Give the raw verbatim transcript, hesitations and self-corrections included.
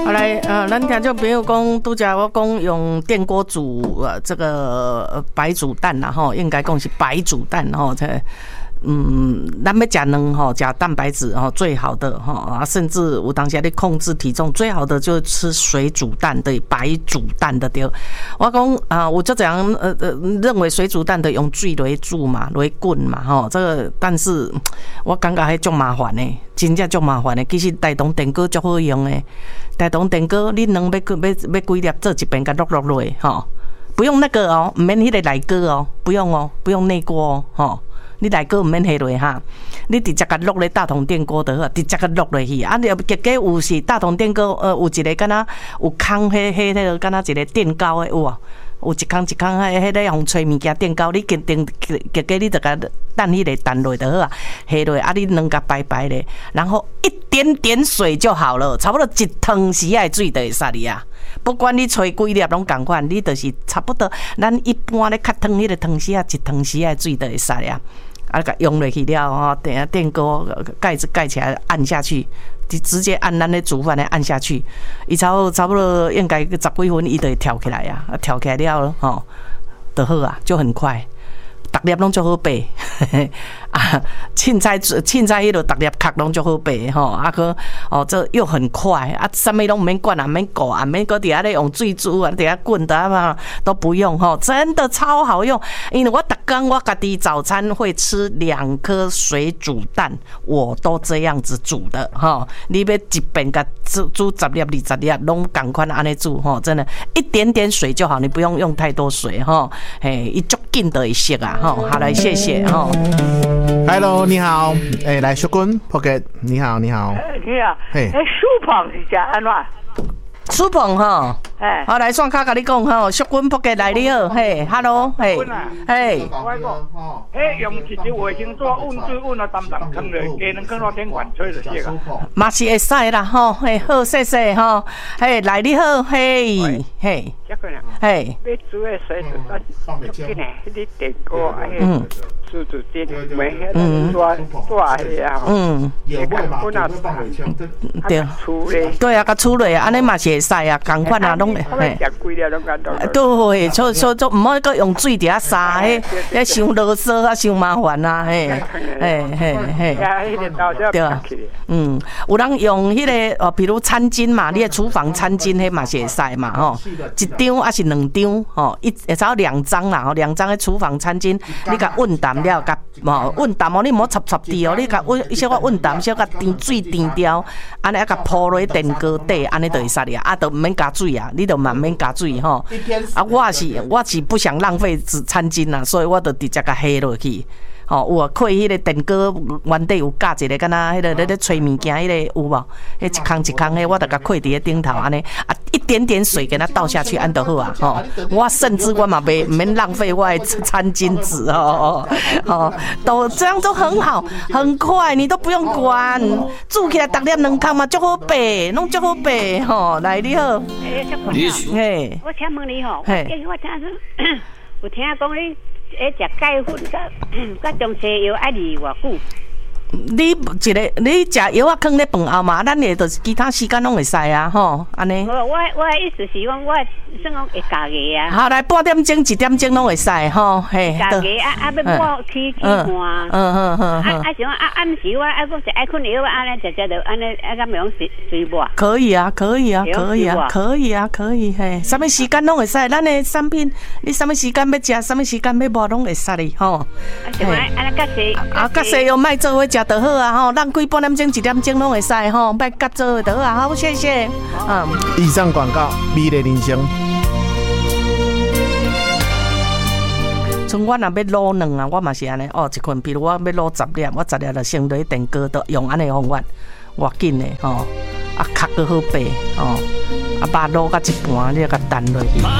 好来，呃，咱听众朋友讲，拄则我讲用电锅煮呃这个白煮蛋啦吼，应该讲是白煮蛋吼，这。嗯，咱要吃蛋吼，吃蛋白质吼，最好的吼啊，甚至有当时你控制体重最好的就是吃水煮蛋的白煮蛋的对。我讲啊，我就这样呃呃认为水煮蛋的用水来煮嘛，来滚嘛吼，这个但是我感觉还足麻烦的，真正足麻烦的。其实大同电锅足好用的，大同电锅你能要要要几粒做一遍，甲落落落吼，不用那个哦，唔免迄个内锅哦，不用哦，不用内锅哦，吼。你内锅唔免下落哈，你直接甲落咧大同电锅就好，直接甲落落去。啊，你结果有是大同电锅，呃，有一个敢若有空，迄迄迄个敢若一个电高的有啊，有一空一空，迄迄个用吹物件电高，你结定结果你就甲蛋迄个蛋落就好啊，下落啊，你两甲白白的，然后一点点水就好了，差不多一汤匙的水就会使哩啊。不管你吹几粒拢共款，你就是差不多，咱一般咧较汤迄个汤匙啊，一汤匙的水就会使啊。啊，甲用落去了吼，等下电锅盖子盖起来，按下去，直直接按咱咧煮饭咧按下去，伊差不多差不多应该十几分，伊就会跳起来呀，啊，跳起来了吼，就好啊，就很快。逐粒拢足好背，啊，凊彩凊彩迄落逐粒壳拢足好背吼，啊个哦，这又很快啊，啥物拢唔免管啊，唔免顾啊，唔免搁底下咧用水煮啊，底下滚的嘛都不用吼，真的超好用。因为我逐工我家己早餐会吃两颗水煮蛋，我都这样子煮的吼。你要一遍甲煮煮十粒、二十粒，拢赶快安尼煮吼，真的，一点点水就好，你不用用太多水吼，嘿，伊足紧就会熟啊。好，好来，谢谢哈。 Hello， 你好，哎、欸，来秀君 ，Pocket， 你好，你好。 你好，嘿，哎，苏鹏是只安怎？ 苏鹏哈，哎，好来，双卡甲你讲哈，淑君仆嘅来你好，嘿 ，Hello， 嘿，嘿， 我讲，嘿，用一支卫生纸温水温啊，淡淡放落，加两放落天管吹就行啊。 嘛是会使啦，吼，嘿，好谢谢吼，嘿，来你好，嘿，嘿，嘿， 要煮的水就咱足紧诶，迄啲电锅啊，嗯，煮煮煎，每迄个抓抓迄啊，嗯， 对，对啊，甲处理啊，安尼嘛是。会使啊，共款啊，拢会。对，所所所唔好搁用水伫遐杀，迄迄伤啰嗦啊，伤麻烦啊，嘿，嘿嘿嘿。对啊，嗯，有人用迄个哦，比如餐巾嘛，你的厨房餐巾迄嘛是会使嘛，吼，一张还是两张，吼，一至少两张啦，吼，两张的厨房餐巾，你甲温淡了，甲哦温淡哦，你唔好插插滴哦，你甲温小可温淡，小可滴水滴掉，安尼啊甲铺落电锅底，安尼就会使哩啊。啊，都唔免加水啊，你都嘛唔免加水吼。啊，我是我是不想浪费纸餐巾啦，所以我就直接甲下落去。吼、哦，有啊，开迄个电锅原底有架一个，敢若迄个咧咧吹物件，迄个有无？迄一空一空迄，我就甲开伫咧顶头安尼，啊，一点点水给它倒下去，安就好啊。吼、哦，我甚至我嘛袂唔免浪费我的餐巾纸哦哦哦，都这样都很好，很快，你都不用管，煮起来逐粒两空嘛，足好白，拢足好白吼。来，你好， 你好， 嘿， 我请问你吼，我听说有听讲你。诶，食钙粉甲甲中西药爱离偌久？ 你一个你食药啊，放咧饭后嘛，咱个就是其他时间拢会使啊，吼，安尼。 我我我意思是讲，我算讲会加个啊。 好，来半点钟、一点钟拢会使，吼，嘿。 加个啊啊，要我起起汗。嗯嗯嗯。啊啊，像啊暗时我啊，讲食爱困药啊，安尼食食着安尼啊，敢袂用水水无？ 可以啊，可以啊，可以啊，可以啊，可以嘿。什么时间拢会使？咱的产品，你什么时间要食，什么时间要无拢会使哩，吼。啊， 像安安尼甲西啊，甲西药卖做伙食就好啊，吼，咱几半点钟、一点钟拢会使，吼，卖甲做伙就好啊，好，谢谢。嗯。 以上广告，美丽人生。 像我若要卤卵啊，我嘛是安尼哦，一捆，比如我要卤十粒，我十粒就先落电锅，都用安尼方法，偌紧的吼，啊壳都好白吼，啊肉卤甲一盘，你甲蛋落去。